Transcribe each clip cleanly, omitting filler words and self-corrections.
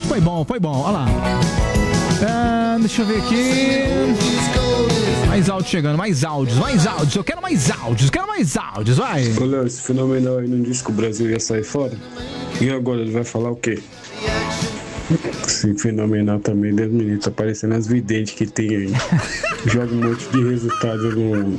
Foi bom, olha lá. Deixa eu ver aqui. Mais áudios chegando, mais áudios. Eu quero mais áudios, vai. Ô, Léo, esse Fenomenal aí não disse que o Brasil ia sair fora? E agora ele vai falar o quê? Esse Fenomenal também, Deus me livre, tá parecendo as videntes que tem aí. Joga um monte de resultado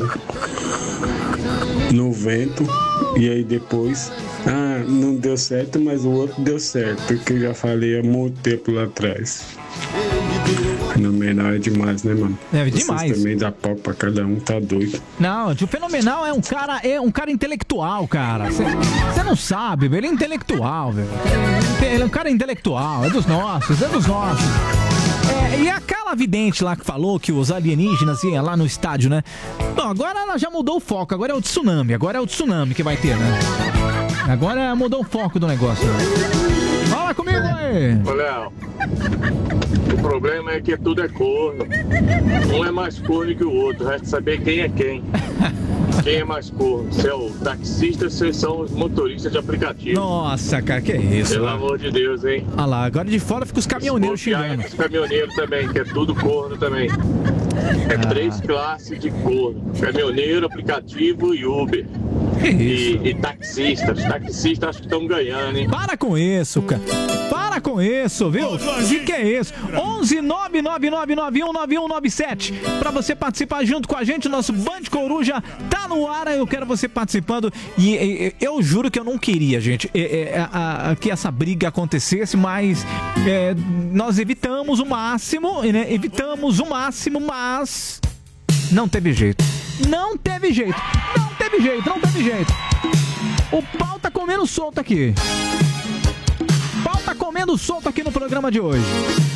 no vento. E aí depois, não deu certo, mas o outro deu certo, que eu já falei há muito tempo lá atrás. Fenomenal é demais, né, mano? É demais. Vocês também dá pau pra cada um, tá doido. Não, o Fenomenal é um cara intelectual, cara. Você não sabe, velho, ele é intelectual, velho. Ele é um cara intelectual, é dos nossos. E aquela vidente lá que falou que os alienígenas iam lá no estádio, né? Bom, agora ela já mudou o foco, agora é o tsunami que vai ter, né? Agora mudou o foco do negócio. Fala comigo aí! Ô, Léo, o problema é que tudo é corno. Um é mais corno que o outro, resta saber quem é quem. Quem é mais corno? Se é o taxista ou se são os motoristas de aplicativo? Nossa, cara, que isso? Pelo amor de Deus, hein? Olha lá, agora de fora fica os caminhoneiros xingando. Os caminhoneiros também, que é tudo corno também. É 3 classes de corno: caminhoneiro, aplicativo e Uber. E taxistas. Taxistas acho que estão ganhando, hein? Para com isso, cara. Para com isso, viu? O que é isso? 11999919197. Pra você participar junto com a gente, o nosso Band Coruja tá no ar. Eu quero você participando. E eu juro que eu não queria, gente, que essa briga acontecesse, mas nós evitamos o máximo, né? Mas não teve jeito. Não teve jeito. O pau tá comendo solto aqui. No programa de hoje.